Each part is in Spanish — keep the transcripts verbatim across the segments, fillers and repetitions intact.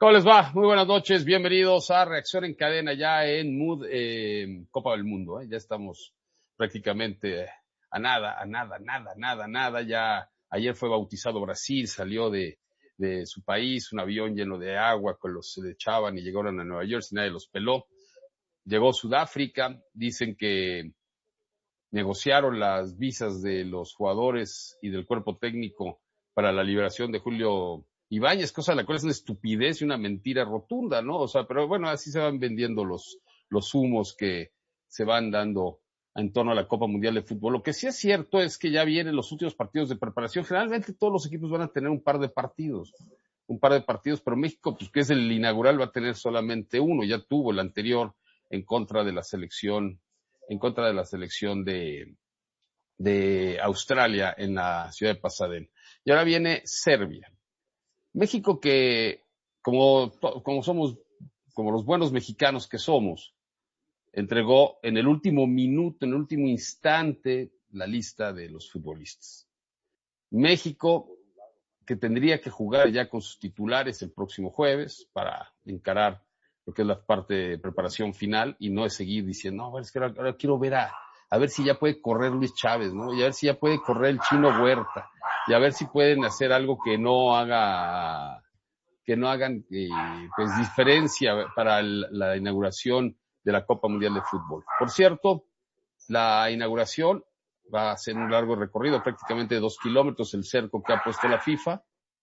¿Cómo les va? Muy buenas noches, bienvenidos a Reacción en Cadena ya en Mood eh, Copa del Mundo. ¿eh? Ya estamos prácticamente a nada, a nada, nada, nada, nada. Ya ayer fue bautizado Brasil, salió de, de su país, un avión lleno de agua con los se le echaban y llegaron a Nueva York y nadie los peló. Llegó Sudáfrica, dicen que negociaron las visas de los jugadores y del cuerpo técnico para la liberación de Julio Ibáñez, cosa de la cual es una estupidez y una mentira rotunda, ¿no? O sea, pero bueno, así se van vendiendo los, los humos que se van dando en torno a la Copa Mundial de Fútbol. Lo que sí es cierto es que ya vienen los últimos partidos de preparación. Generalmente todos los equipos van a tener un par de partidos, un par de partidos, pero México, pues que es el inaugural, va a tener solamente uno. Ya tuvo el anterior en contra de la selección, en contra de la selección de, de Australia en la ciudad de Pasadena. Y ahora viene Serbia. México que, como, como somos, como los buenos mexicanos que somos, entregó en el último minuto, en el último instante, la lista de los futbolistas. México, que tendría que jugar ya con sus titulares el próximo jueves para encarar lo que es la parte de preparación final y no es seguir diciendo, no, es que ahora, ahora quiero ver a, a ver si ya puede correr Luis Chávez, ¿no? Y a ver si ya puede correr el Chino Huerta. Y a ver si pueden hacer algo que no haga, que no hagan, eh, pues, diferencia para el, la inauguración de la Copa Mundial de Fútbol. Por cierto, la inauguración va a ser un largo recorrido, prácticamente de dos kilómetros, el cerco que ha puesto la FIFA.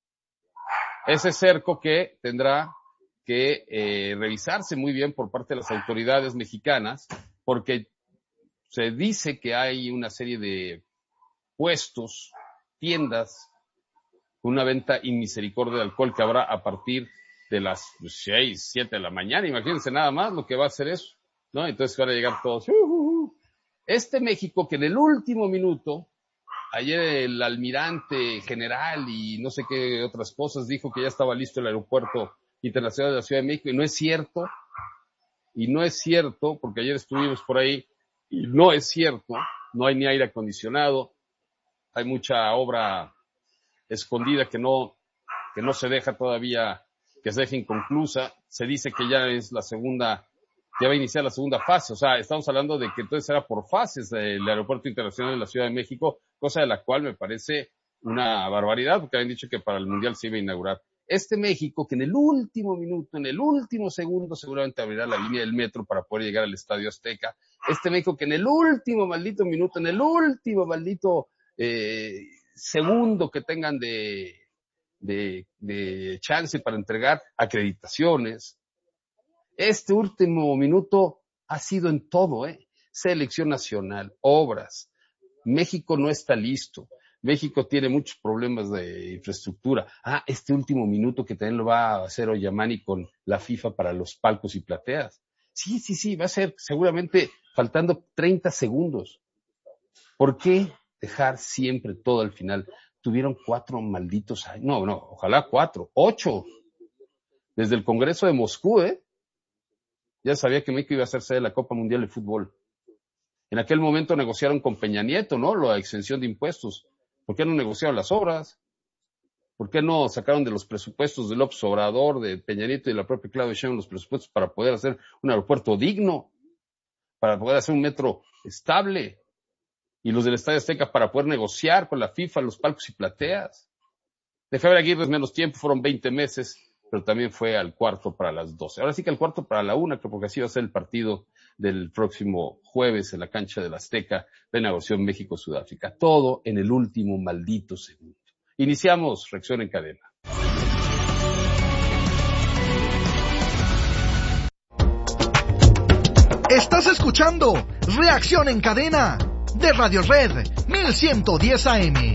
Ese cerco que tendrá que eh, revisarse muy bien por parte de las autoridades mexicanas, porque se dice que hay una serie de puestos, tiendas, una venta inmisericordia de alcohol que habrá a partir de las seis, siete de la mañana. Imagínense nada más lo que va a hacer eso, ¿no? Entonces van a llegar todos. Uh, uh, uh. Este México que en el último minuto, ayer el almirante general y no sé qué otras cosas dijo que ya estaba listo el aeropuerto internacional de la Ciudad de México, y no es cierto, y no es cierto, porque ayer estuvimos por ahí, y no es cierto, no hay ni aire acondicionado, hay mucha obra escondida que no, que no se deja todavía, que se deja inconclusa. Se dice que ya es la segunda, ya va a iniciar la segunda fase. O sea, estamos hablando de que entonces será por fases el aeropuerto internacional de la Ciudad de México, cosa de la cual me parece una barbaridad, porque habían dicho que para el Mundial se iba a inaugurar. Este México que en el último minuto, en el último segundo, seguramente abrirá la línea del metro para poder llegar al Estadio Azteca. Este México que en el último maldito minuto, en el último maldito eh, segundo que tengan de, de, de chance para entregar acreditaciones. Este último minuto ha sido en todo, ¿eh? Selección nacional, obras. México no está listo. México tiene muchos problemas de infraestructura. Ah, este último minuto que también lo va a hacer Oyamani con la FIFA para los palcos y plateas. Sí, sí, sí, va a ser seguramente faltando treinta segundos. ¿Por qué dejar siempre todo al final? Tuvieron cuatro malditos años. No, no, ojalá cuatro, ocho. Desde el Congreso de Moscú, ¿eh? Ya sabía que México iba a ser sede de la Copa Mundial de Fútbol. En aquel momento negociaron con Peña Nieto, ¿no? La exención de impuestos. ¿Por qué no negociaron las obras? ¿Por qué no sacaron de los presupuestos de López Obrador, de Peña Nieto y de la propia Claudia Sheinbaum los presupuestos para poder hacer un aeropuerto digno, para poder hacer un metro estable, y los del Estadio Azteca para poder negociar con la FIFA los palcos y plateas? De Javier Aguirre es menos tiempo, fueron veinte meses, pero también fue al cuarto para las doce. Ahora sí que al cuarto para la una, porque así va a ser el partido del próximo jueves en la cancha del Azteca de inauguración México-Sudáfrica. Todo en el último maldito segundo. Iniciamos Reacción en Cadena. Estás escuchando Reacción en Cadena de Radio Red mil ciento diez A M.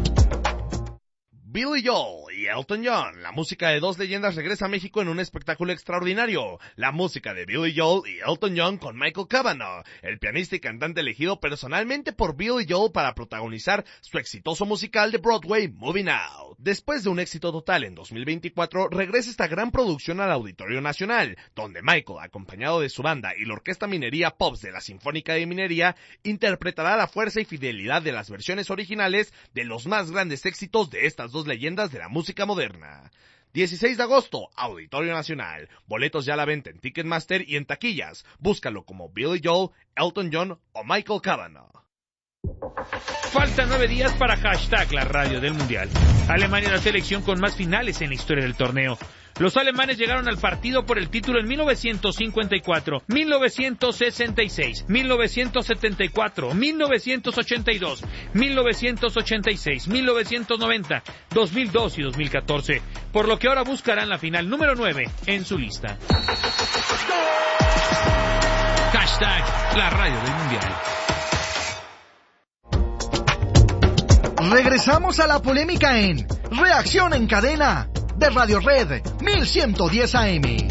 Billy Joel y Elton John, la música de dos leyendas regresa a México en un espectáculo extraordinario. La música de Billy Joel y Elton John con Michael Cavanaugh, el pianista y cantante elegido personalmente por Billy Joel para protagonizar su exitoso musical de Broadway, Moving Out. Después de un éxito total en dos mil veinticuatro, regresa esta gran producción al Auditorio Nacional, donde Michael, acompañado de su banda y la Orquesta Minería Pops de la Sinfónica de Minería, interpretará la fuerza y fidelidad de las versiones originales de los más grandes éxitos de estas dos leyendas de la música moderna. dieciséis de agosto, Auditorio Nacional. Boletos ya a la venta en Ticketmaster y en taquillas. Búscalo como Billy Joel, Elton John o Michael Cavanagh. Faltan nueve días para hashtag la radio del Mundial. Alemania es la selección con más finales en la historia del torneo. Los alemanes llegaron al partido por el título en mil novecientos cincuenta y cuatro, mil novecientos sesenta y seis, mil novecientos setenta y cuatro, mil novecientos ochenta y dos, mil novecientos ochenta y seis, mil novecientos noventa, dos mil dos y dos mil catorce, por lo que ahora buscarán la final número nueve en su lista. Hashtag la radio del Mundial. Regresamos a la polémica en Reacción en Cadena de Radio Red mil ciento diez A M.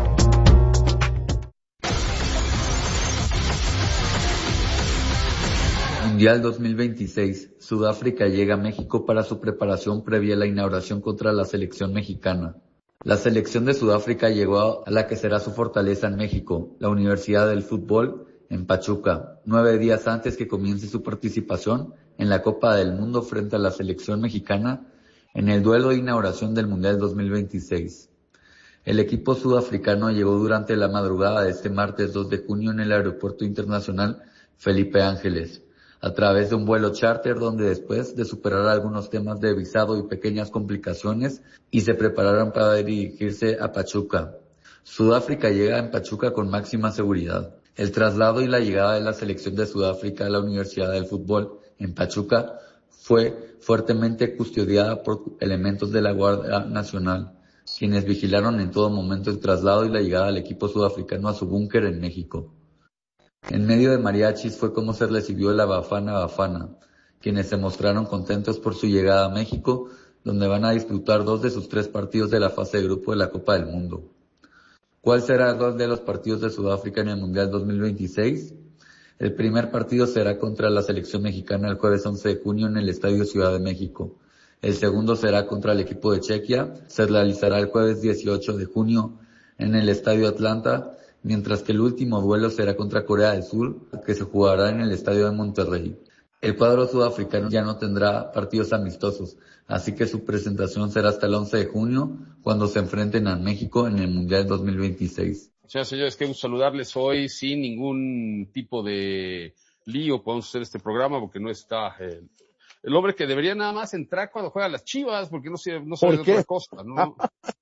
Mundial dos mil veintiséis. Sudáfrica llega a México para su preparación previa a la inauguración contra la selección mexicana. La selección de Sudáfrica llegó a la que será su fortaleza en México, la Universidad del Fútbol, en Pachuca, nueve días antes que comience su participación en la Copa del Mundo frente a la selección mexicana en el duelo de inauguración del Mundial dos mil veintiséis. El equipo sudafricano llegó durante la madrugada de este martes dos de junio en el Aeropuerto Internacional Felipe Ángeles, a través de un vuelo charter donde después de superar algunos temas de visado y pequeñas complicaciones y se prepararon para dirigirse a Pachuca. Sudáfrica llega en Pachuca con máxima seguridad. El traslado y la llegada de la selección de Sudáfrica a la Universidad del Fútbol en Pachuca fue fuertemente custodiada por elementos de la Guardia Nacional, quienes vigilaron en todo momento el traslado y la llegada del equipo sudafricano a su búnker en México. En medio de mariachis fue como se recibió la Bafana Bafana, quienes se mostraron contentos por su llegada a México, donde van a disputar dos de sus tres partidos de la fase de grupo de la Copa del Mundo. ¿Cuál será el rol de los partidos de Sudáfrica en el Mundial dos mil veintiséis? El primer partido será contra la selección mexicana el jueves once de junio en el Estadio Ciudad de México. El segundo será contra el equipo de Chequia, se realizará el jueves dieciocho de junio en el Estadio Atlanta, mientras que el último duelo será contra Corea del Sur, que se jugará en el Estadio de Monterrey. El cuadro sudafricano ya no tendrá partidos amistosos, así que su presentación será hasta el once de junio, cuando se enfrenten a México en el Mundial dos mil veintiséis. Señoras y señores, qué gusto saludarles hoy sin ningún tipo de lío. Podemos hacer este programa porque no está el, el hombre que debería nada más entrar cuando juega las Chivas, porque no se no sabe de otra cosa, ¿no?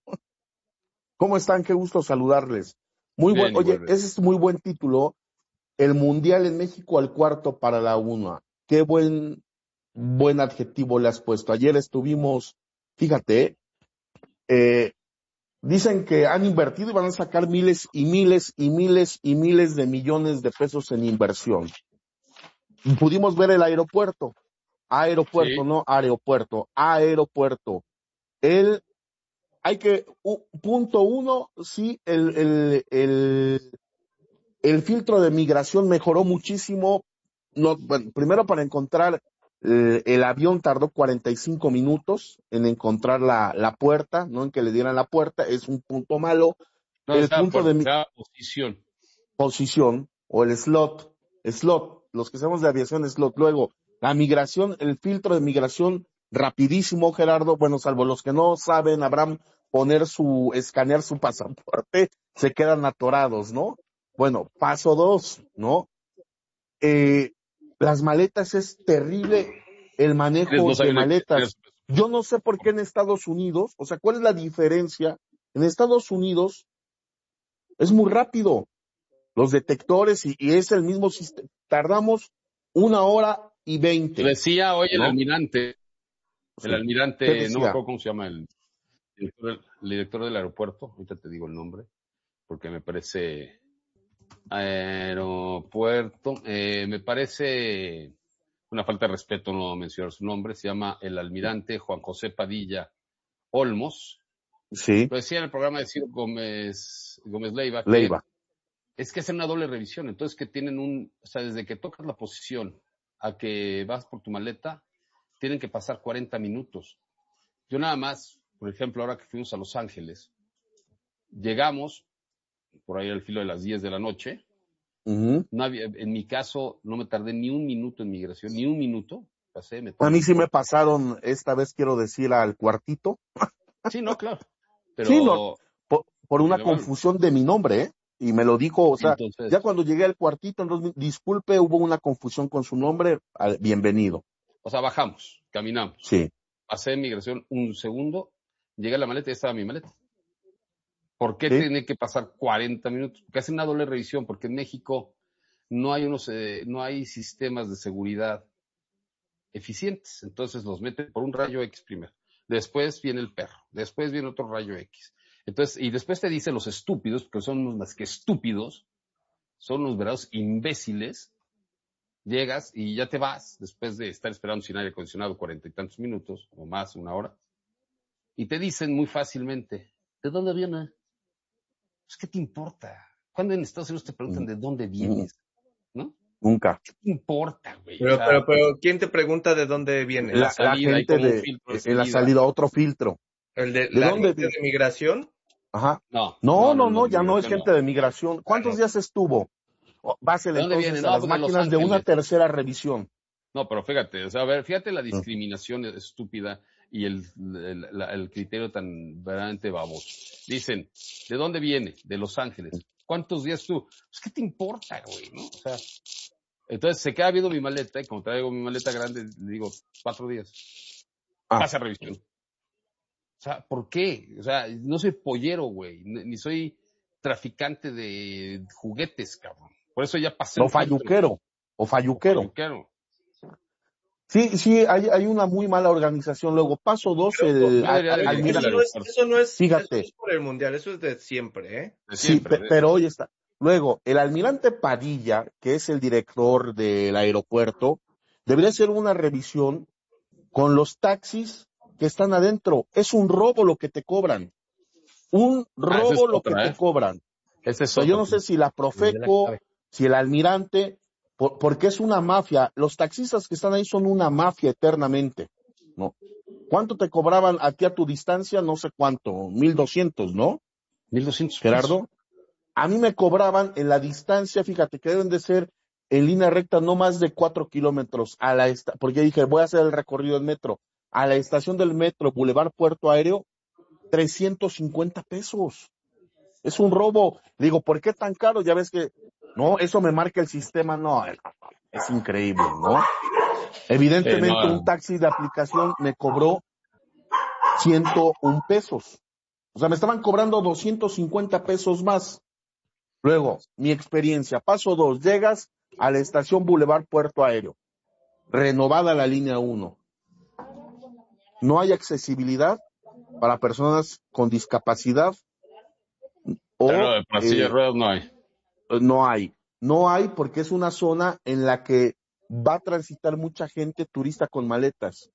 ¿Cómo están? Qué gusto saludarles. Muy Bien, buen, oye, igualmente. ese es muy buen título. El Mundial en México al cuarto para la UNA. Qué buen, buen adjetivo le has puesto. Ayer estuvimos, fíjate, eh, dicen que han invertido y van a sacar miles y miles y miles y miles de millones de pesos en inversión. Pudimos ver el aeropuerto. Aeropuerto, Sí. no aeropuerto, aeropuerto. El, hay que, uh, punto uno, sí, el, el, el, el filtro de migración mejoró muchísimo. No, bueno, primero para encontrar eh, el avión tardó cuarenta y cinco minutos en encontrar la, la puerta, no en que le dieran la puerta, es un punto malo. No, El esa punto por, de mi- esa posición. posición o el slot, slot, los que sabemos de aviación slot. Luego, la migración, el filtro de migración rapidísimo, Gerardo, bueno, salvo los que no saben, Abraham, poner su, escanear su pasaporte, se quedan atorados, ¿no? Bueno, paso dos, ¿no? Eh, las maletas es terrible, el manejo Ustedes no de saben maletas. el- Yo no sé por qué en Estados Unidos, o sea, ¿cuál es la diferencia? En Estados Unidos es muy rápido, los detectores, y, y es el mismo sistema. Tardamos una hora y veinte. Decía hoy el ¿no? almirante, Sí. el ¿Qué almirante, decía? no me acuerdo cómo se llama el director, del- el director del aeropuerto, ahorita te digo el nombre, porque me parece aeropuerto, eh, me parece una falta de respeto no mencionar su nombre, se llama el almirante Juan José Padilla Olmos. Sí, Lo decía en el programa de Ciro Gómez, Gómez Leiva, que Leiva. es que hacen una doble revisión, entonces que tienen un, o sea, desde que tocas la posición a que vas por tu maleta, tienen que pasar cuarenta minutos. Yo nada más, por ejemplo, ahora que fuimos a Los Ángeles, llegamos, por ahí al filo de las diez de la noche, Uh-huh. no había, en mi caso no me tardé ni un minuto en migración, ni un minuto, pasé, me A mí sí me tomé- pasaron, esta vez quiero decir, al cuartito. Sí, no, claro. pero... Sí, no, por, por una pero bueno, confusión de mi nombre, ¿eh? Y me lo dijo, o sea, entonces, ya cuando llegué al cuartito, entonces, disculpe, hubo una confusión con su nombre, al- bienvenido. o sea, bajamos, caminamos. Sí. Pasé migración un segundo, llegué a la maleta y estaba mi maleta. ¿Por qué ¿Sí? tiene que pasar cuarenta minutos? Porque hacen una doble revisión, porque en México no hay unos, eh, no hay sistemas de seguridad eficientes. Entonces los meten por un rayo X primero. Después viene el perro. Después viene otro rayo X. Entonces, y después te dicen los estúpidos, porque son unos más que estúpidos, son unos verdaderos imbéciles. Llegas y ya te vas, después de estar esperando sin aire acondicionado cuarenta y tantos minutos, o más, una hora, y te dicen muy fácilmente, ¿de dónde viene? Pues, ¿qué te importa? ¿Cuándo en Estados Unidos te preguntan de dónde vienes? ¿No? Nunca. ¿Qué te importa, güey? Pero, O sea, pero, pero, ¿quién te pregunta de dónde viene? la La, la salida, hay gente como un de, filtro de en la salida. salida, otro filtro. ¿El de, ¿De la dónde gente viene? de migración? Ajá. No, No, no, no, de ya no es migración gente de migración. ¿Cuántos Bueno. días estuvo? Oh, Básele ¿De dónde entonces viene? a No, las pues de Los máquinas de una Ángeles. tercera revisión. No, pero fíjate, o sea, a ver, fíjate la discriminación estúpida y el, el, la- el criterio tan verdaderamente baboso. Dicen, ¿de dónde viene? De Los Ángeles. ¿Cuántos días tú? Pues, ¿qué te importa, güey? ¿No? O sea, entonces se queda viendo mi maleta y como traigo mi maleta grande, le digo, cuatro días. Ah. Pasa revisión. O sea, ¿por qué? O sea, no soy pollero, güey, ni ni soy traficante de juguetes, cabrón. Por eso ya pasé O el filtro. falluquero. O falluquero. Falluquero. Sí, sí, hay, hay una muy mala organización. Luego, paso dos, el, yo al- debería de al- dirigir mira, Eso el no es, aeropuerto. eso no es, Fíjate. eso es por el mundial, eso es de siempre, ¿eh? De sí, siempre, pe- de- pero hoy está. Luego, el almirante Padilla, que es el director del aeropuerto, debería hacer una revisión con los taxis que están adentro. Es un robo lo que te cobran. Un Ah, esa es robo lo otra, que ¿eh? te cobran. Ese es O sea, yo otro. no sé si la Profeco, si el almirante, por- porque es una mafia. Los taxistas que están ahí son una mafia eternamente, ¿no? ¿Cuánto te cobraban a ti a tu distancia? No sé cuánto, mil doscientos, ¿no? mil doscientos Gerardo. A mí me cobraban en la distancia, fíjate, que deben de ser en línea recta no más de cuatro kilómetros a la esta, porque dije, voy a hacer el recorrido del metro. A la estación del metro, Boulevard Puerto Aéreo, trescientos cincuenta pesos. Es un robo. Digo, ¿por qué tan caro? Ya ves que, no, eso me marca el sistema. No, es increíble, ¿no? Evidentemente, Eh, no. un taxi de aplicación me cobró ciento un pesos. O sea, me estaban cobrando doscientos cincuenta pesos más. Luego, mi experiencia. Paso dos, llegas a la estación Boulevard Puerto Aéreo. Renovada la línea uno. No hay accesibilidad para personas con discapacidad. O, Pero para silla de eh, ruedas no hay. no hay. No hay porque es una zona en la que va a transitar mucha gente turista con maletas.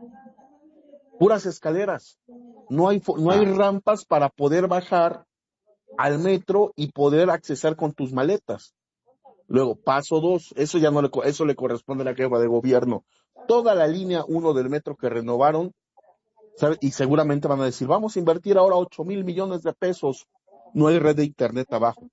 Puras escaleras. No hay, fo- no hay Ah. rampas para poder bajar al metro y poder accesar con tus maletas. Luego, paso dos, eso ya no le, co- eso le corresponde a la jefa de gobierno. Toda la línea uno del metro que renovaron, ¿sabe? Y seguramente van a decir, vamos a invertir ahora ocho mil millones de pesos. No hay red de internet abajo.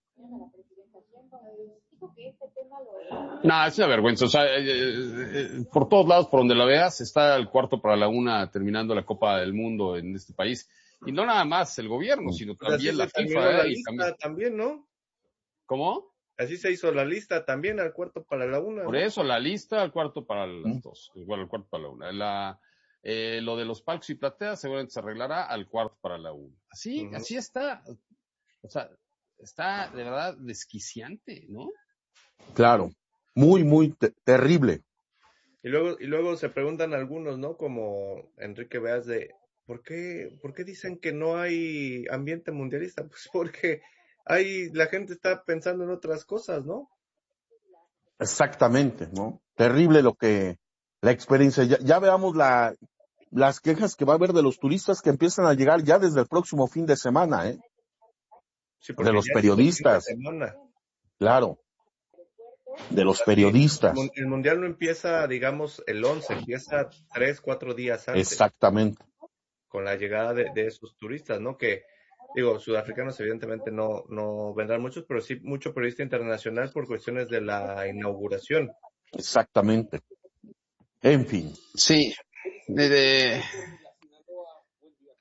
No, es una vergüenza. O sea, eh, eh, por todos lados, por donde la veas, está el cuarto para la una terminando la Copa del Mundo en este país. Y no nada más el gobierno, sino Pues así también la se terminó FIFA. la eh, y lista también- también, ¿no? ¿Cómo? Así se hizo la lista también al cuarto para la una. Por ¿no? eso, la lista al cuarto para las Mm. dos. Igual al cuarto para la una. La, eh, lo de los palcos y plateas seguramente se arreglará al cuarto para la una. Así, Ujú. así está. O sea, está de verdad desquiciante, ¿no? Claro. Muy, muy te- terrible. Y luego, y luego se preguntan algunos, ¿no? Como Enrique Beas de, ¿por qué, ¿por qué dicen que no hay ambiente mundialista? Pues porque hay, la gente está pensando en otras cosas, ¿no? Exactamente, ¿no? Terrible lo que, la experiencia. Ya, ya veamos la, las quejas que va a haber de los turistas que empiezan a llegar ya desde el próximo fin de semana, ¿eh? Sí, De los ya es el fin de periodistas. semana. Claro. De los Sí, periodistas. el mun- El mundial no empieza, digamos, el once, empieza tres, cuatro días antes, Exactamente. con la llegada de, de esos turistas, ¿no? Que, digo, sudafricanos evidentemente no, no vendrán muchos, pero sí mucho periodista internacional por cuestiones de la inauguración. Exactamente. En fin. Sí. De, de-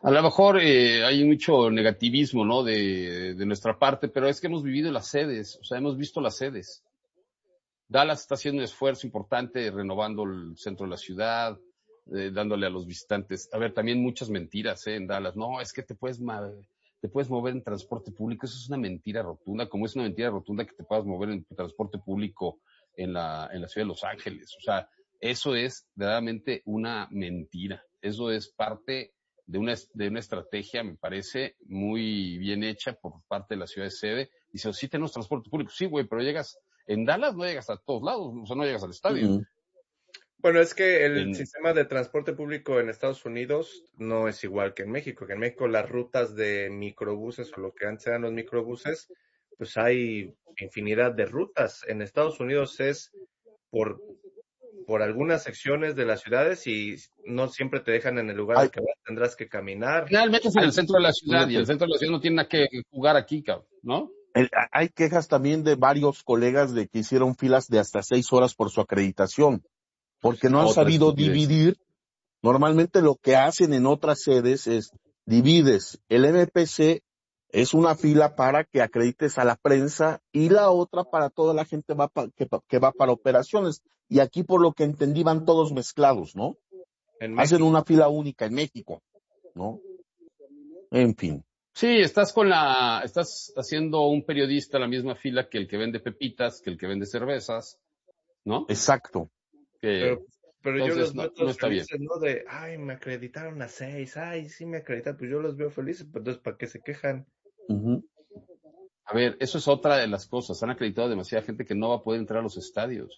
A lo mejor eh, hay mucho negativismo, ¿no? De, de nuestra parte, pero es que hemos vivido las sedes, o sea, hemos visto las sedes. Dallas está haciendo un esfuerzo importante renovando el centro de la ciudad, eh, dándole a los visitantes. A ver, también muchas mentiras, ¿eh? En Dallas. No, es que te puedes, te puedes mover en transporte público. Eso es una mentira rotunda, como es una mentira rotunda que te puedas mover en transporte público en la, en la ciudad de Los Ángeles. O sea, eso es verdaderamente una mentira. Eso es parte de una, de una estrategia, me parece, muy bien hecha por parte de la ciudad de sede. Dice, sí tenemos transporte público. Sí, güey, pero llegas, en Dallas no llegas a todos lados, o sea, no llegas al estadio. Uh-huh. Bueno, es que el en... sistema de transporte público en Estados Unidos no es igual que en México. Que en México las rutas de microbuses o lo que antes eran los microbuses, pues hay infinidad de rutas. En Estados Unidos es por... por algunas secciones de las ciudades y no siempre te dejan en el lugar al que vas, tendrás que caminar. Realmente es en el centro de la ciudad y el centro de la ciudad no tiene nada que jugar aquí, cabrón, ¿no? El, hay quejas también de varios colegas de que hicieron filas de hasta seis horas por su acreditación, porque no han Otra sabido estupidez. dividir. Normalmente lo que hacen en otras sedes es divides el M P C, es una fila para que acredites a la prensa y la otra para toda la gente va pa, que, que va para operaciones. Y aquí, por lo que entendí, van todos mezclados, ¿no? Hacen una fila única en México, ¿no? En fin. Sí, estás con la, estás haciendo un periodista la misma fila que el que vende pepitas, que el que vende cervezas, ¿no? Exacto. Que, pero pero yo los veo no, todos no está felices, bien. ¿no? De, ay, me acreditaron a seis, ay, sí me acreditaron, pues yo los veo felices, pues entonces, ¿para qué se quejan? Uh-huh. A ver, eso es otra de las cosas. Han acreditado demasiada gente que no va a poder entrar a los estadios.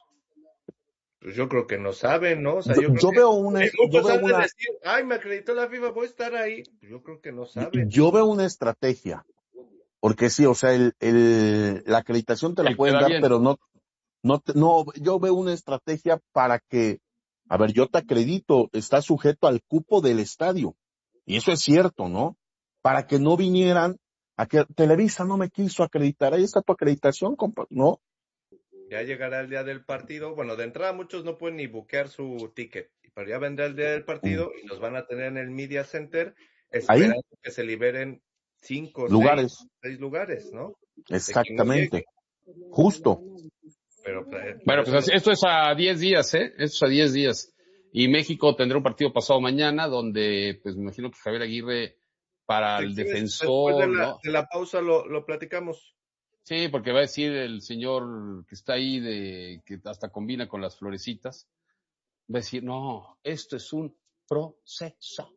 Pues yo creo que no saben, ¿no? O sea, yo, yo, yo que veo una... Yo veo una... decir, ay, me acreditó la FIFA, voy a estar ahí. Pues yo creo que no saben. Yo veo una estrategia. Porque sí, o sea, el, el, la acreditación te la el pueden dar, bien. pero no, no, te, no, yo veo una estrategia para que, a ver, yo te acredito, está sujeto al cupo del estadio. Y eso es cierto, ¿no? Para que no vinieran a que Televisa no me quiso acreditar. Ahí está tu acreditación, compa, ¿no? Ya llegará el día del partido. Bueno, de entrada muchos no pueden ni buquear su ticket, pero ya vendrá el día del partido mm. y los van a tener en el Media Center esperando ¿Ahí? que se liberen cinco, lugares. Seis, seis lugares, ¿no? Exactamente. Justo. Pero, pero bueno, pues esto es a diez días, ¿eh? Esto es a diez días. Y México tendrá un partido pasado mañana donde, pues me imagino que Javier Aguirre para el defensor, después de la, ¿no? de la pausa lo, lo platicamos. Sí, porque va a decir el señor que está ahí, de que hasta combina con las florecitas, va a decir, no, esto es un proceso,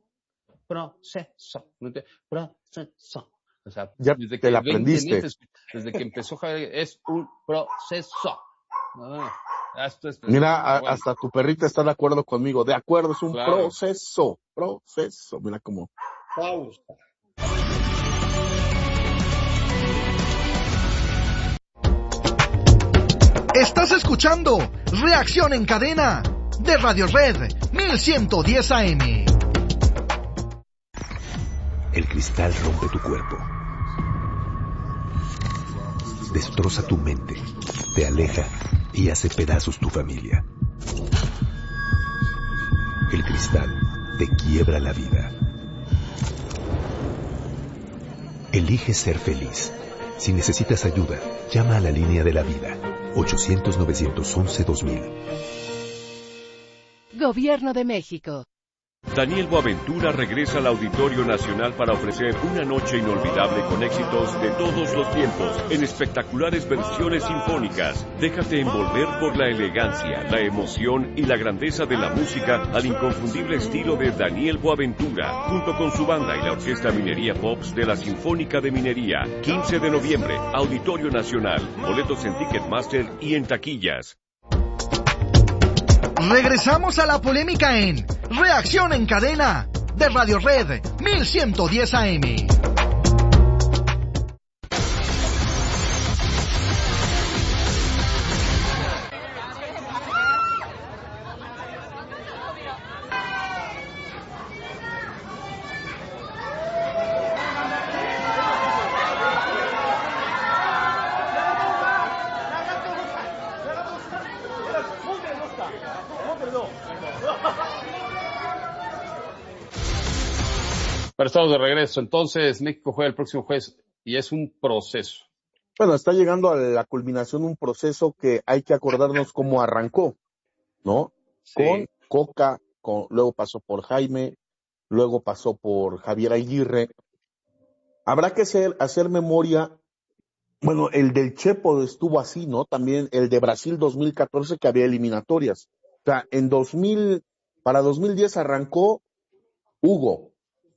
proceso, proceso. O sea, ya desde te que la aprendiste. Meses, desde que empezó Javier, es un proceso. No, esto es, Mira, a, bueno. hasta tu perrita está de acuerdo conmigo. De acuerdo, es un claro. proceso, proceso. Mira cómo. Pausa. Estás escuchando Reacción en Cadena de Radio Red mil ciento diez A M. El cristal rompe tu cuerpo, destroza tu mente, te aleja y hace pedazos tu familia. El cristal te quiebra la vida. Elige ser feliz. Si necesitas ayuda, llama a la línea de la vida. ochocientos, novecientos once, dos mil. Gobierno de México. Daniel Boaventura regresa al Auditorio Nacional para ofrecer una noche inolvidable con éxitos de todos los tiempos en espectaculares versiones sinfónicas. Déjate envolver por la elegancia, la emoción y la grandeza de la música al inconfundible estilo de Daniel Boaventura, junto con su banda y la Orquesta Minería Pops de la Sinfónica de Minería. quince de noviembre, Auditorio Nacional. Boletos en Ticketmaster y en taquillas. Regresamos a la polémica en Reacción en Cadena de Radio Red mil ciento diez A M. Pero estamos de regreso. Entonces, México juega el próximo jueves y es un proceso. Bueno, está llegando a la culminación un proceso que hay que acordarnos cómo arrancó, ¿no? Sí. Con Coca, con, luego pasó por Jaime, luego pasó por Javier Aguirre. Habrá que hacer, hacer memoria, bueno, el del Chepo estuvo así, ¿no? También el de Brasil dos mil catorce que había eliminatorias. O sea, en dos mil, para dos mil diez arrancó Hugo,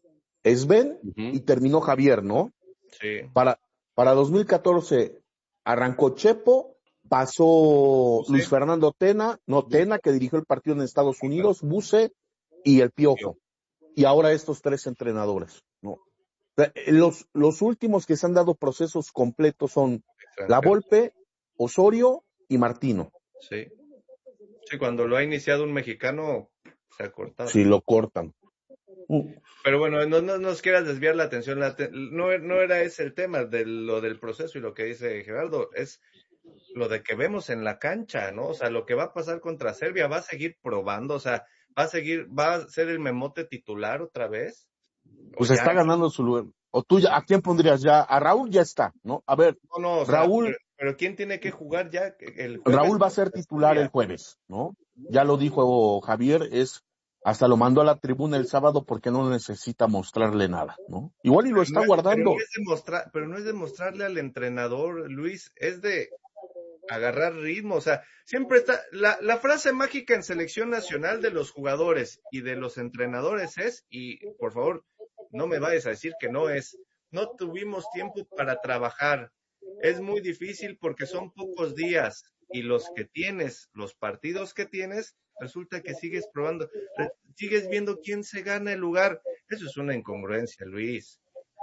Sven Uh-huh. y terminó Javier, ¿no? Sí. Para, para dos mil catorce arrancó Chepo, pasó Buse. Luis Fernando Tena, no Tena, que dirigió el partido en Estados Unidos, Buse y el Piojo. Y ahora estos tres entrenadores, ¿no? Los, los últimos que se han dado procesos completos son La Volpe, Osorio y Martino. Sí. Sí, cuando lo ha iniciado un mexicano, se ha cortado. Sí, lo cortan. Pero bueno, no, no nos quieras desviar la atención. La te- no, no era ese el tema de lo del proceso y lo que dice Gerardo. Es lo de que vemos en la cancha, ¿no? O sea, lo que va a pasar contra Serbia, va a seguir probando, o sea, va a seguir, va a ser el Memote titular otra vez. Pues O está ya- ganando su lugar. O tú ya, ¿a quién pondrías ya? A Raúl ya está, ¿no? A ver, No, no, o sea, Raúl, pero, pero ¿quién tiene que jugar ya el jueves? Raúl va a ser titular el jueves, ¿no? Ya lo dijo Javier, es, hasta lo mandó a la tribuna el sábado porque no necesita mostrarle nada, ¿no? Igual y lo está no es- guardando. Pero no, es demostrar, pero no es demostrarle al entrenador, Luis, es de agarrar ritmo, o sea, siempre está, la, la frase mágica en selección nacional de los jugadores y de los entrenadores es, y por favor, no me vayas a decir que no es, no tuvimos tiempo para trabajar, es muy difícil porque son pocos días, y los que tienes, los partidos que tienes, resulta que sigues probando, re- sigues viendo quién se gana el lugar, eso es una incongruencia, Luis.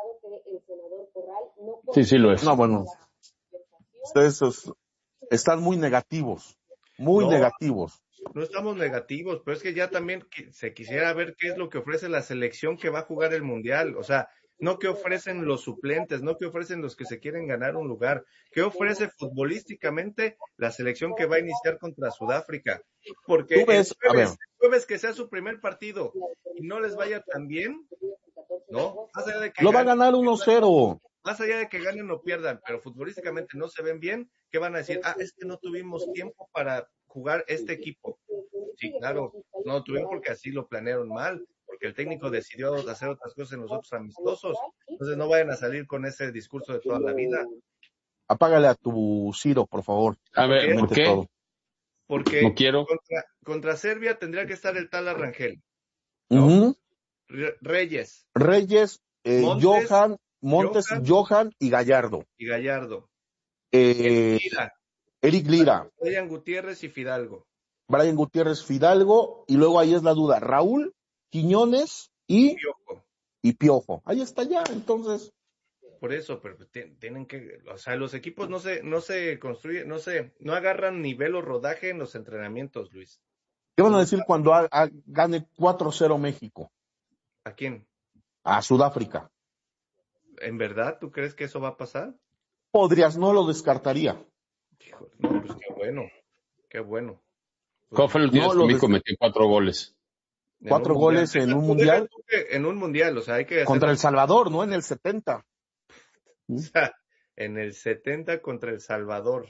Sí, sí lo es. No, bueno, ustedes os- están muy negativos, muy No. negativos. No estamos negativos, pero es que ya también qui- se quisiera ver qué es lo que ofrece la selección que va a jugar el Mundial. O sea, no qué ofrecen los suplentes, no qué ofrecen los que se quieren ganar un lugar. ¿Qué ofrece futbolísticamente la selección que va a iniciar contra Sudáfrica? Porque Tú ves, el a jueves, ver. el jueves que sea su primer partido y no les vaya tan bien, ¿no? Más allá de que Lo va a ganen- ganar uno cero. más allá de que ganen o pierdan, pero futbolísticamente no se ven bien, ¿qué van a decir? Ah, es que no tuvimos tiempo para jugar este equipo. Sí, claro, no lo tuvieron porque así lo planearon mal, porque el técnico decidió hacer otras cosas en los otros amistosos. Entonces no vayan a salir con ese discurso de toda la vida. Apágale a tu Ciro, por favor. A ver, Porque- ¿por qué? Todo. Porque No quiero. contra, contra Serbia tendría que estar el tal Arrangel, Ujú. Re- Reyes Reyes, eh, Montes, Johan, Montes, Johan. Johan y Gallardo. y Gallardo, Eh, Lira, Eric Lira, Brian Gutiérrez y Fidalgo. Brian Gutiérrez, Fidalgo, y luego ahí es la duda, Raúl, Quiñones y, Piojo. y Piojo. Ahí está ya, entonces. Por eso, pero ti- tienen que, o sea, los equipos no se, no se construyen, no se, no agarran nivel o rodaje en los entrenamientos, Luis. ¿Qué van a decir cuando ha- ha- gane cuatro cero México? ¿A quién? A Sudáfrica. ¿En verdad tú crees que eso va a pasar? Podrías, no lo descartaría. Híjole, no, pues qué bueno, qué bueno. ¿Cuál fue el último No, que lo México des- metió cuatro goles? En Cuatro un goles mundial. en un Deja mundial. tú que En un mundial, o sea, hay que hacer, Contra El Salvador, ¿no? En el setenta. o sea, en el setenta contra El Salvador.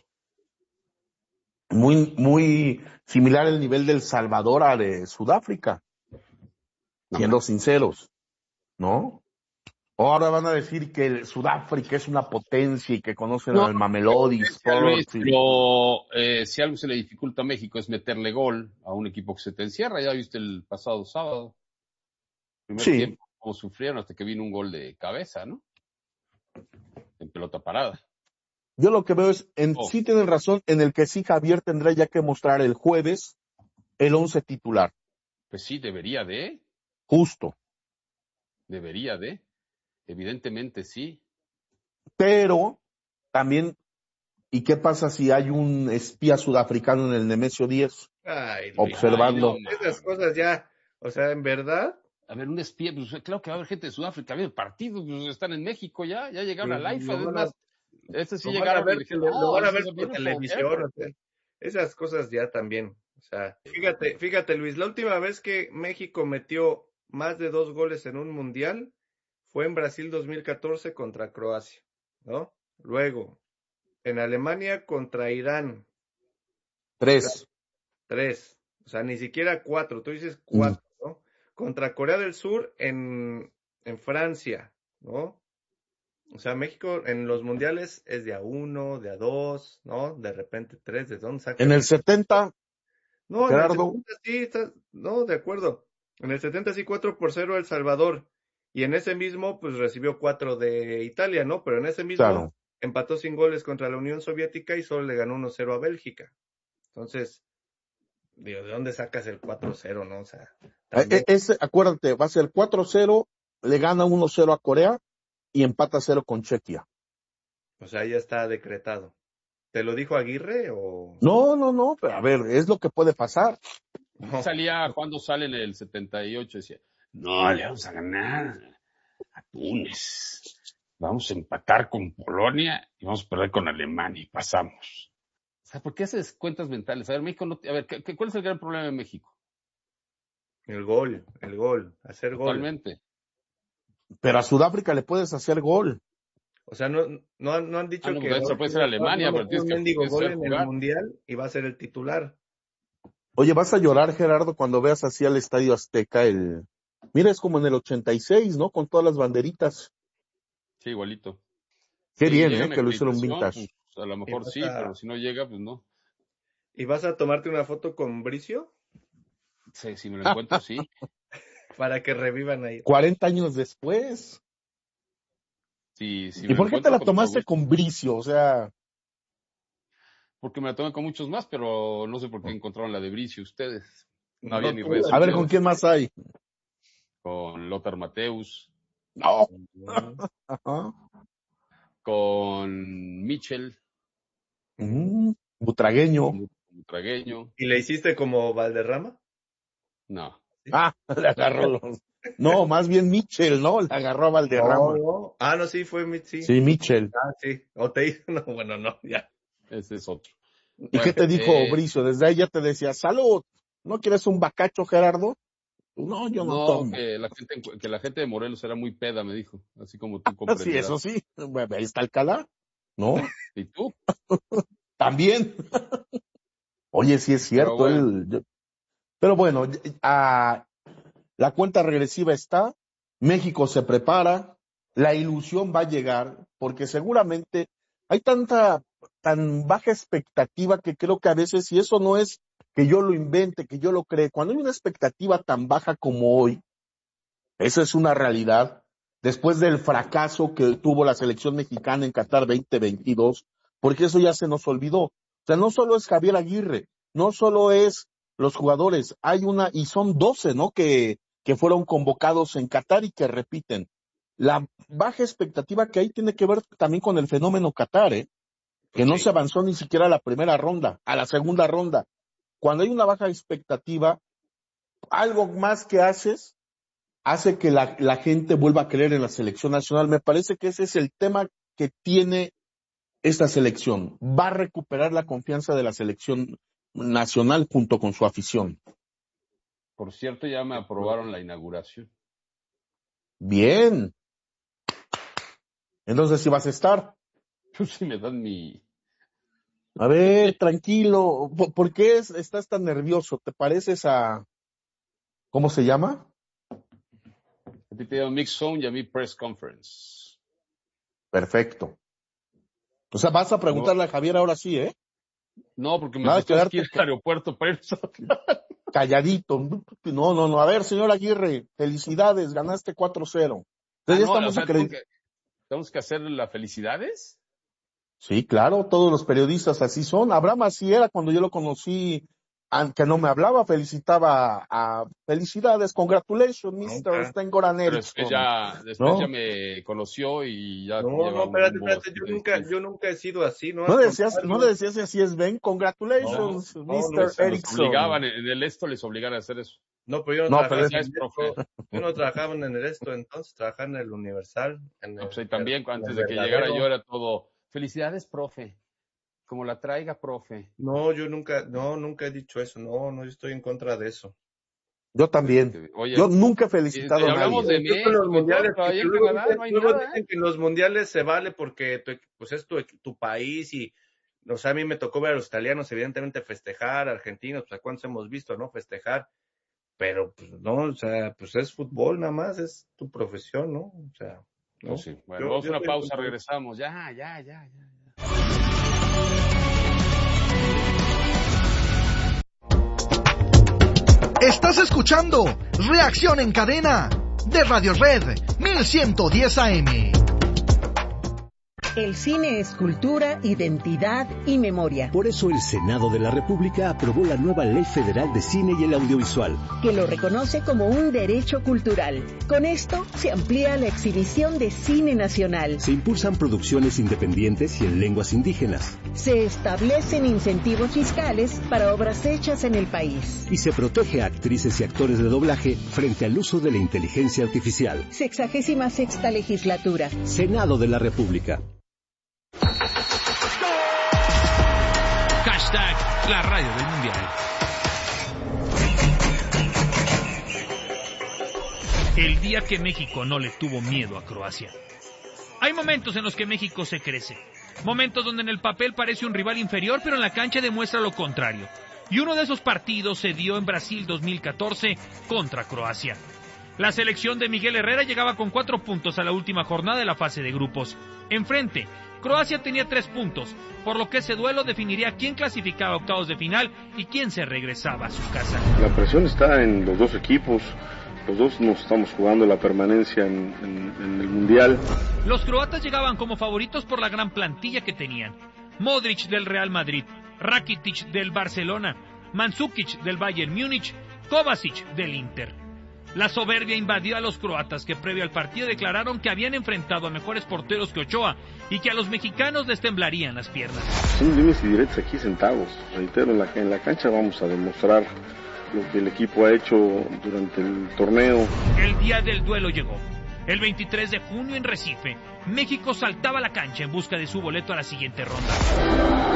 Muy, muy similar el nivel del Salvador a de Sudáfrica. Siendo sinceros, ¿no? Ahora van a decir que el Sudáfrica es una potencia y que conocen No, al Mamelodi Decía Luis, Sports. y- pero, eh, si algo se le dificulta a México es meterle gol a un equipo que se te encierra. Ya viste el pasado sábado. Primer Sí. tiempo, cómo sufrieron hasta que vino un gol de cabeza, ¿no? En pelota parada. Yo lo que veo es, en, Oh. sí tienen razón, en el que sí Javier tendrá ya que mostrar el jueves el once titular. Pues sí, debería de, Justo. debería de. Evidentemente sí. Pero también, ¿y qué pasa si hay un espía sudafricano en el Nemesio diez? Ay, Luis, Observando. Ay, no, esas cosas ya, o sea, en verdad, A ver, un espía, pues claro que va a haber gente de Sudáfrica, a ver, partidos, pues están en México ya, ya llegaron a Lo- la IFA, lo es van a- más, este sí lo van a llegaron ver, y dijeron, lo, lo "Oh, van a this ver is a por beautiful televisión, airport". o sea, esas cosas ya también, o sea, fíjate, fíjate Luis, la última vez que México metió más de dos goles en un mundial fue en Brasil dos mil catorce contra Croacia, ¿no? Luego, en Alemania contra Irán. Tres. Tres. O sea, ni siquiera cuatro. Tú dices cuatro, mm. ¿no? Contra Corea del Sur en, en Francia, ¿no? O sea, México en los mundiales es de a uno, de a dos, ¿no? De repente tres, ¿de dónde saca? En el setenta, no, Gerardo. En el setenta sí, está, no, de acuerdo. En el setenta sí, cuatro por cero El Salvador. Y en ese mismo, pues recibió cuatro de Italia, ¿no? Pero en ese mismo claro. empató sin goles contra la Unión Soviética y solo le ganó uno cero a Bélgica. Entonces, digo, ¿de dónde sacas el cuatro cero, no? O sea, también... Ese, acuérdate, va a ser cuatro cero, le gana uno cero a Corea y empata cero con Chequia. O sea, ya está decretado. ¿Te lo dijo Aguirre o...? No, no, no, pero a ver, es lo que puede pasar. No. Salía, cuando sale en el setenta y ocho, decía, no, le vamos a ganar a Túnez. Vamos a empatar con Polonia y vamos a perder con Alemania y pasamos. O sea, ¿por qué haces cuentas mentales? A ver, México no... A ver, ¿qué, ¿cuál es el gran problema de México? El gol, el gol, hacer Totalmente. gol. Totalmente. Pero a Sudáfrica le puedes hacer gol. O sea, no, no, no han dicho ah, no, que... Eso puede ser Alemania, pero tienes que... Un gol en el Mundial y va a ser el titular. Oye, vas a llorar, Gerardo, cuando veas así al Estadio Azteca el... Mira, es como en el ochenta y seis, ¿no? Con todas las banderitas. Sí, igualito. Qué sí, bien, ¿eh? Que lo hicieron vintage. Pues, a lo mejor sí, a... pero si no llega, pues no. ¿Y vas a tomarte una foto con Bricio? Sí, si me lo encuentro, sí. Para que revivan ahí. cuarenta años después. Sí, sí ¿Y por qué te la tomaste con Bricio? O sea... Porque me la tomé con muchos más, pero no sé por qué encontraron la de Bricio ustedes. No, no había ni redes. A ver, ¿con quién más hay? Con Lothar Mateus. No. Con Mitchell. Mm, Butragueño. Butragueño. ¿Y le hiciste como Valderrama? No. ¿Sí? Ah, le agarró los... No, más bien Mitchell, ¿no? Le agarró a Valderrama. No, no. Ah, no, sí, fue Mitchell. Sí, Mitchell. Ah, sí. O te hizo, no, bueno, no, ya. Ese es otro. ¿Y bueno, qué te dijo eh... Bricio? Desde ahí ya te decía, salud, ¿no quieres un bacacho, Gerardo? No, yo no, no tomo. Que la, gente, que la gente de Morelos era muy peda, me dijo. Así como tú comprenderás. Sí, eso sí. Bueno, ahí está Alcalá, ¿no? ¿Y tú? También. Oye, sí es cierto. Pero bueno, el, yo... Pero bueno a... la cuenta regresiva está, México se prepara, la ilusión va a llegar, porque seguramente hay tanta, tan baja expectativa que creo que a veces, y eso no es que yo lo invente, que yo lo cree, cuando hay una expectativa tan baja como hoy, esa es una realidad, después del fracaso que tuvo la selección mexicana en Qatar veinte veintidós, porque eso ya se nos olvidó. O sea, no solo es Javier Aguirre, no solo es los jugadores, hay una, y son doce, ¿no?, que, que fueron convocados en Qatar y que repiten. La baja expectativa que hay tiene que ver también con el fenómeno Qatar, ¿eh? Que sí. No se avanzó ni siquiera a la primera ronda, a la segunda ronda. Cuando hay una baja expectativa, algo más que haces, hace que la, la gente vuelva a creer en la selección nacional. Me parece que ese es el tema que tiene esta selección. Va a recuperar la confianza de la selección nacional junto con su afición. Por cierto, ya me aprobaron la inauguración. Bien. Entonces, ¿sí vas a estar? Pues si me dan mi... A ver, tranquilo. ¿Por, ¿por qué es, estás tan nervioso? ¿Te pareces a... ¿Cómo se llama? A ti te dio Mix Zone y a mí Press Conference. Perfecto. O sea, vas a preguntarle no. a Javier ahora sí, ¿eh? No, porque me necesito ir al aeropuerto para ir. Calladito. No, no, no. A ver, señor Aguirre, felicidades, ganaste cuatro cero. Entonces ah, ya no, estamos o sea, acredit... que, ¿tenemos que hacer las felicidades? Sí, claro, todos los periodistas así son. Abraham así era cuando yo lo conocí, aunque no me hablaba, felicitaba a, a felicidades, congratulations, mister Sten-Goran Eriksson. Después ya, después ¿no? ya me conoció y ya. No, no, espérate, espérate, yo nunca, yo nunca he sido así, ¿no? No decías, no le decías así es Ben, congratulations, no, mister No, Eriksson. Les obligaban, en el esto les obligaban a hacer eso. No, pero yo no, no trabajaba pero es, profe. Yo no trabajaba en el esto, entonces trabajaba en el Universal. En el, no, pues también el, antes el de que llegara yo era todo, felicidades, profe, como la traiga, profe. No, yo nunca, no, nunca he dicho eso, no, no, yo estoy en contra de eso. Yo también. Oye, yo nunca he felicitado eh, a hablamos nadie. de México, los mundiales, todo, que en luego, Canadá dicen, no hay luego nada, dicen ¿eh? que en los mundiales se vale porque tu, pues es tu, tu país y, o sea, a mí me tocó ver a los italianos evidentemente festejar, argentinos, pues a cuántos hemos visto, ¿no? Festejar, pero pues no, o sea, pues es fútbol nada más, es tu profesión, ¿no? O sea, ¿no? Pues sí. Bueno, Yo- vamos a yo una estoy pausa, contento. regresamos. Ya, ya, ya, ya. Estás escuchando Reacción en Cadena de Radio Red mil ciento diez A M. El cine es cultura, identidad y memoria, Por eso el Senado de la República aprobó la nueva Ley Federal de Cine y el Audiovisual. que lo reconoce como un derecho cultural. Con esto se amplía la exhibición de cine nacional. Se impulsan producciones independientes y en lenguas indígenas. Se establecen incentivos fiscales para obras hechas en el país. Y se protege a actrices y actores de doblaje frente al uso de la inteligencia artificial. Sexagésima sexta legislatura. Senado de la República. Hashtag la radio del mundial. El día que México no le tuvo miedo a Croacia. Hay momentos en los que México se crece. Momentos donde en el papel parece un rival inferior, pero en la cancha demuestra lo contrario. Y uno de esos partidos se dio en Brasil dos mil catorce contra Croacia. La selección de Miguel Herrera llegaba con cuatro puntos a la última jornada de la fase de grupos. Enfrente, Croacia tenía tres puntos, por lo que ese duelo definiría quién clasificaba a octavos de final y quién se regresaba a su casa. La presión está en los dos equipos, los dos nos estamos jugando la permanencia en, en, en el Mundial. Los croatas llegaban como favoritos por la gran plantilla que tenían. Modric del Real Madrid, Rakitic del Barcelona, Mandzukic del Bayern Múnich, Kovacic del Inter. La soberbia invadió a los croatas que previo al partido declararon que habían enfrentado a mejores porteros que Ochoa y que a los mexicanos les temblarían las piernas. Son dimes y diretes aquí sentados. Reitero, en la, en la cancha vamos a demostrar lo que el equipo ha hecho durante el torneo. El día del duelo llegó. El veintitrés de junio en Recife, México saltaba a la cancha en busca de su boleto a la siguiente ronda.